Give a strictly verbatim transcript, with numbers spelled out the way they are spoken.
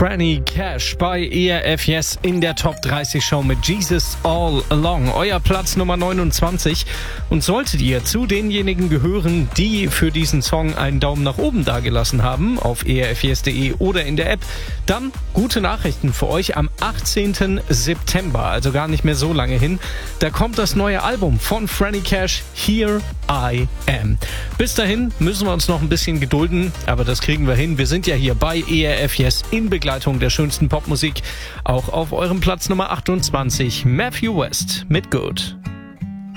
Franny Cash bei E R F Yes in der Top dreißig Show mit Jesus All Along. Euer Platz Nummer neunundzwanzig. Und solltet ihr zu denjenigen gehören, die für diesen Song einen Daumen nach oben dagelassen haben, auf e r f yes punkt de oder in der App, dann gute Nachrichten für euch am achtzehnten September, also gar nicht mehr so lange hin. Da kommt das neue Album von Franny Cash, Here I Am. Bis dahin müssen wir uns noch ein bisschen gedulden, aber das kriegen wir hin. Wir sind ja hier bei E R F Yes in Begleitung der schönsten Popmusik. Auch auf eurem Platz Nummer achtundzwanzig, Matthew West mit Good.